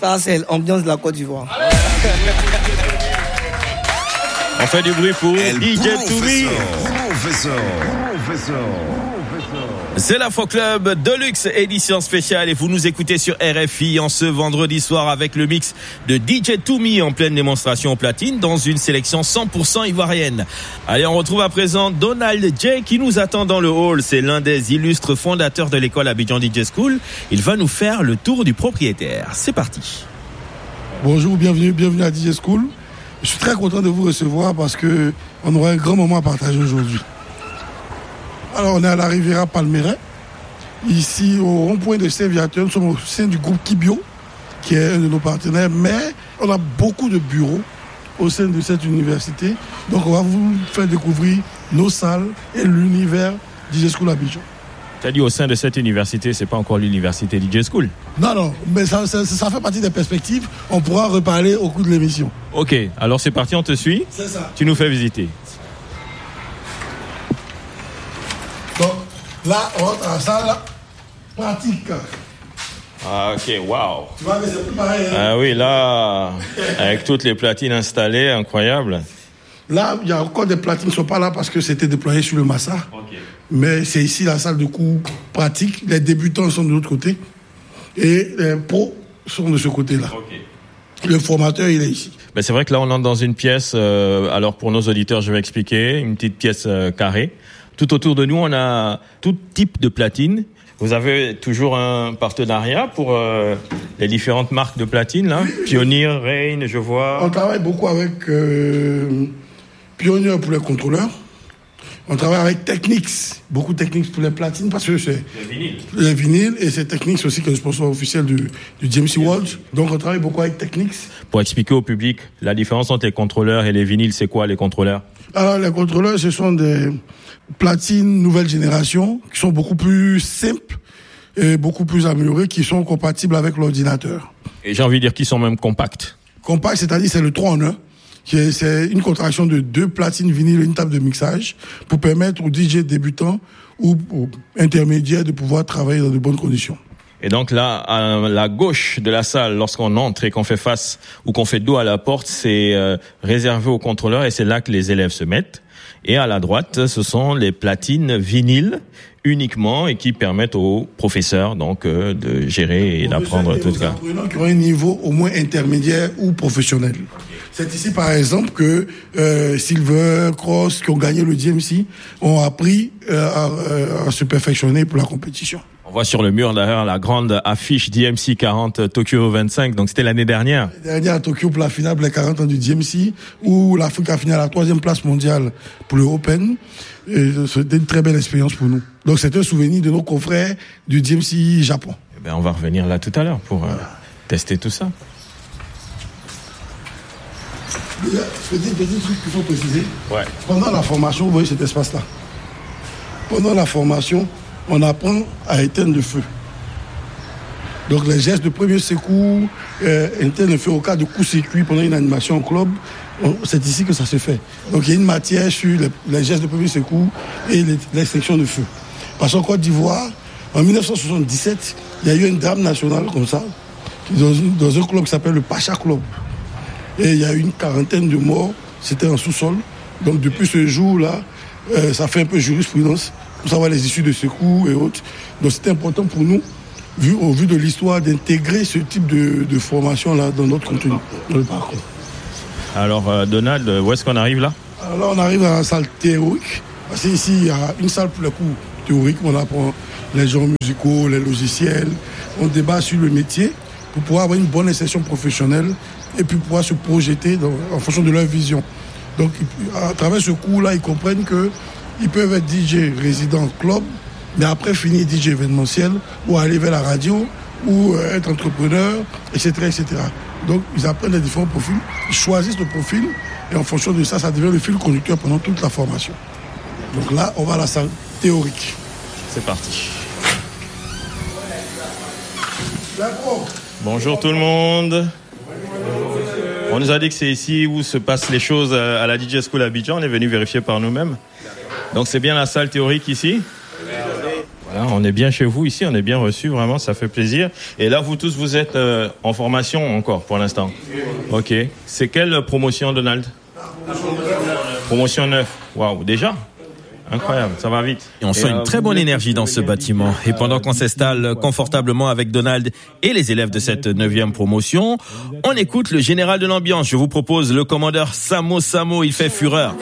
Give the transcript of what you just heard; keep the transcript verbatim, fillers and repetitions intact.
Ça, c'est l'ambiance de la Côte d'Ivoire. On fait du bruit pour El D J Toumi. Professeur. Professeur. C'est l'Afro Club Deluxe édition spéciale et vous nous écoutez sur R F I en ce vendredi soir avec le mix de D J Toumi en pleine démonstration au platine dans une sélection cent pour cent ivoirienne. Allez, on retrouve à présent Donald J qui nous attend dans le hall. C'est l'un des illustres fondateurs de l'école Abidjan D J School. Il va nous faire le tour du propriétaire. C'est parti. Bonjour, bienvenue, bienvenue à D J School. Je suis très content de vous recevoir parce que on aura un grand moment à partager aujourd'hui. Alors, on est à la Riviera Palmeraie, ici au rond-point de Saint-Viateur. Nous sommes au sein du groupe Kibio, qui est un de nos partenaires, mais on a beaucoup de bureaux au sein de cette université. Donc, on va vous faire découvrir nos salles et l'univers D J School Abidjan. Tu as dit au sein de cette université, c'est pas encore l'université D J School. Non, non, mais ça, ça, ça fait partie des perspectives. On pourra reparler au cours de l'émission. Ok, alors c'est parti, on te suit. C'est ça. Tu nous fais visiter. Donc, là, on rentre dans la salle pratique. Ah, ok, waouh. Tu vois, mais c'est plus pareil. Hein? Ah oui, là, avec toutes les platines installées, incroyable. Là, il y a encore des platines qui ne sont pas là parce que c'était déployé sur le Massa. Okay. Mais c'est ici la salle de cours pratique. Les débutants sont de l'autre côté. Et les pros sont de ce côté-là. Okay. Le formateur, il est ici. Ben c'est vrai que là, on entre dans une pièce. Euh, alors, pour nos auditeurs, je vais expliquer. Une petite pièce euh, carrée. Tout autour de nous, on a tout type de platine. Vous avez toujours un partenariat pour euh, les différentes marques de platine, là. Pioneer, Rain, je vois. On travaille beaucoup avec euh, Pioneer pour les contrôleurs. On travaille avec Technics, beaucoup de Technics pour les platines parce que c'est les vinyles. Les vinyles et c'est Technics aussi qui est le sponsor officiel du, du J M C World. Donc on travaille beaucoup avec Technics. Pour expliquer au public la différence entre les contrôleurs et les vinyles, c'est quoi les contrôleurs? Alors les contrôleurs, ce sont des platines nouvelle génération qui sont beaucoup plus simples et beaucoup plus améliorées, qui sont compatibles avec l'ordinateur. Et j'ai envie de dire qu'ils sont même compacts. Compact, c'est-à-dire c'est le trois en un. C'est une contraction de deux platines vinyles et une table de mixage pour permettre aux D J débutants ou aux intermédiaires de pouvoir travailler dans de bonnes conditions. Et donc là, à la gauche de la salle, lorsqu'on entre et qu'on fait face ou qu'on fait dos à la porte, c'est euh, réservé aux contrôleurs et c'est là que les élèves se mettent. Et à la droite, ce sont les platines vinyles uniquement et qui permettent aux professeurs donc euh, de gérer et d'apprendre tout ça. Qui ont un niveau au moins intermédiaire ou professionnel. C'est ici par exemple que euh, Silver, Cross, qui ont gagné le D M C, ont appris euh, à, à se perfectionner pour la compétition. On voit sur le mur derrière la grande affiche D M C quarante Tokyo vingt-cinq, donc c'était l'année dernière. L'année dernière à Tokyo pour la finale pour les quarante ans du D M C, où l'Afrique a fini à la troisième place mondiale pour le Open. Et c'était une très belle expérience pour nous. Donc c'est un souvenir de nos confrères du D M C Japon. Eh ben, on va revenir là tout à l'heure pour euh, tester tout ça. Petit, petit truc qu'il faut préciser. Ouais. Pendant la formation, vous voyez cet espace-là. Pendant la formation, on apprend à éteindre le feu. Donc les gestes de premier secours, euh, éteindre le feu au cas de coup-circuit pendant une animation en club, on, c'est ici que ça se fait. Donc il y a une matière sur les, les gestes de premier secours et les, l'extinction de feu. Parce qu'en Côte d'Ivoire, en dix-neuf cent soixante-dix-sept, il y a eu un drame national comme ça, dans, une, dans un club qui s'appelle le Pacha Club. Et il y a eu une quarantaine de morts, c'était en sous-sol. Donc depuis ce jour-là, euh, ça fait un peu jurisprudence pour savoir les issues de secours et autres. Donc c'était important pour nous, vu, au vu de l'histoire, d'intégrer ce type de, de formation-là dans notre contenu, dans le parcours. Alors euh, Donald, où est-ce qu'on arrive là? Alors là, on arrive à la salle théorique. Parce qu'ici, il y a une salle pour les cours théoriques, où on apprend les genres musicaux, les logiciels. On débat sur le métier pour pouvoir avoir une bonne insertion professionnelle et puis pouvoir se projeter dans, en fonction de leur vision. Donc, à travers ce cours-là, ils comprennent qu'ils peuvent être D J résident club, mais après finir D J événementiel, ou aller vers la radio, ou euh, être entrepreneur, et cetera, et cetera. Donc, ils apprennent les différents profils, ils choisissent le profil, et en fonction de ça, ça devient le fil conducteur pendant toute la formation. Donc là, on va à la salle théorique. C'est parti. Bonjour tout le monde. On nous a dit que c'est ici où se passent les choses à la D J School Abidjan. On est venu vérifier par nous-mêmes. Donc c'est bien la salle théorique ici. Voilà, on est bien chez vous ici, on est bien reçus, vraiment, ça fait plaisir. Et là, vous tous, vous êtes euh, en formation encore pour l'instant. Ok. C'est quelle promotion, Donald? Promotion neuf. Waouh, déjà? Incroyable, ça va vite. Et on sent et une euh, très bonne énergie dans ce bâtiment. Et pendant qu'on s'installe confortablement avec Donald et les élèves de cette neuvième promotion, on écoute le général de l'ambiance. Je vous propose le commandeur Samo Samo, il fait fureur.